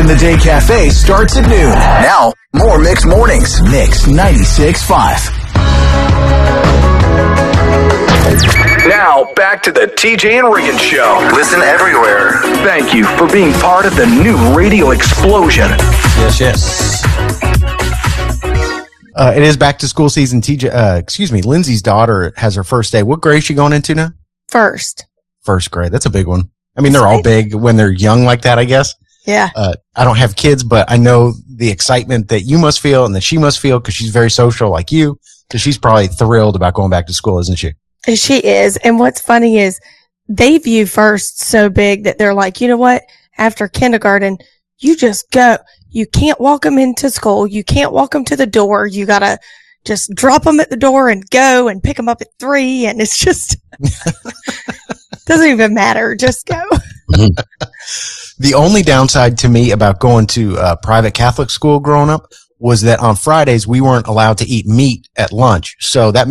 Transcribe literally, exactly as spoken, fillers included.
in the Day Cafe starts at noon. Now, more Mix Mornings. Mix ninety-six point five. Now, back to the T J and Regan Show. Listen everywhere. Thank you for being part of the new radio explosion. Yes, yes. Uh, it is back to school season. T J, uh, excuse me, Lindsay's daughter has her first day. What grade is she going into now? First. First grade. That's a big one. I mean, they're all big when they're young like that, I guess. Yeah. Uh, I don't have kids, but I know the excitement that you must feel and that she must feel because she's very social like you. So she's probably thrilled about going back to school, isn't she? She is. And what's funny is they view first so big that they're like, you know what? After kindergarten, you just go. You can't walk them into school. You can't walk them to the door. You got to just drop them at the door and go and pick them up at three. And it's just doesn't even matter. Just go. The only downside to me about going to uh, private Catholic school growing up was that on Fridays we weren't allowed to eat meat at lunch. So that